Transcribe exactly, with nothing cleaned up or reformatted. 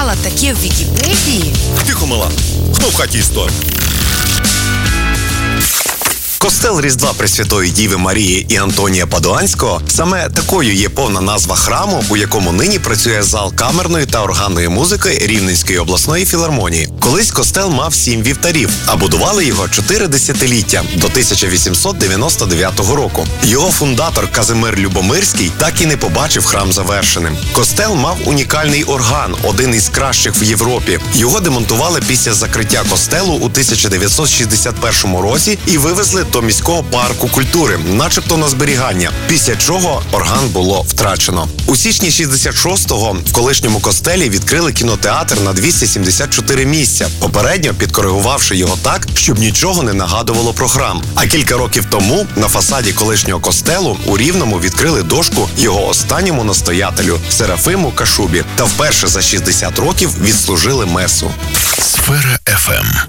прочитала таке в Вікіпедії. Тихо, мала. Хто в хаті історик? Костел Різдва Пресвятої Діви Марії і Антонія Падуанського – саме такою є повна назва храму, у якому нині працює зал камерної та органної музики Рівненської обласної філармонії. Колись костел мав сім вівтарів, а будували його чотири десятиліття, до тисяча вісімсот дев'яносто дев'ятого року. Його фундатор Казимир Любомирський так і не побачив храм завершеним. Костел мав унікальний орган, один із кращих в Європі. Його демонтували після закриття костелу у тисяча дев'ятсот шістдесят першому році і вивезли до міського парку культури, начебто на зберігання, після чого орган було втрачено. У січні шістдесят шостого в колишньому костелі відкрили кінотеатр на двісті сімдесят чотири місця, попередньо підкоригувавши його так, щоб нічого не нагадувало про храм. А кілька років тому на фасаді колишнього костелу у Рівному відкрили дошку його останньому настоятелю Серафиму Кашубі та вперше за шістдесят років відслужили месу. Сфера еф ем.